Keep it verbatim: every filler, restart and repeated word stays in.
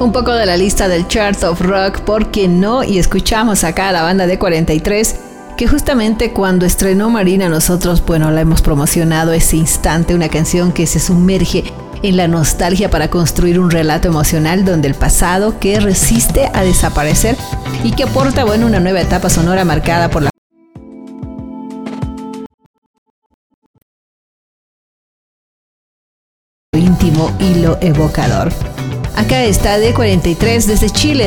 Un poco de la lista del Chart of Rock, ¿por qué no? Y escuchamos acá a la banda de cuarenta y tres, que justamente cuando estrenó Marina nosotros, bueno, la hemos promocionado ese instante, una canción que se sumerge en la nostalgia para construir un relato emocional donde el pasado que resiste a desaparecer y que aporta, bueno, una nueva etapa sonora marcada por la íntimo y lo evocador. Acá está D cuarenta y tres desde Chile.